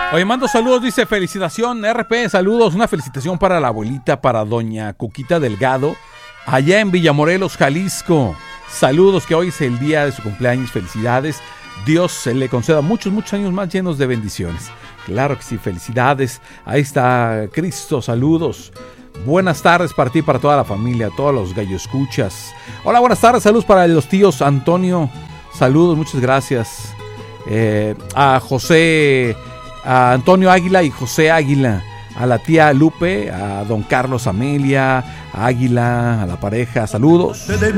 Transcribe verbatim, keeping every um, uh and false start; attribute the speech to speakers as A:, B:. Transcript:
A: Oye, mando saludos, dice felicitación, R P, saludos, una felicitación para la abuelita, para doña Cuquita Delgado, allá en Villamorelos, Jalisco. Saludos, que hoy es el día de su cumpleaños, felicidades. Dios se le conceda muchos, muchos años más llenos de bendiciones. Claro que sí, felicidades. Ahí está Cristo, saludos. Buenas tardes para ti, para toda la familia, todos los gallo escuchas. Hola, buenas tardes, saludos para los tíos Antonio, saludos, muchas gracias. Eh, a José, a Antonio Águila y José Águila, a la tía Lupe, a don Carlos Amelia, a Águila, a la pareja, saludos.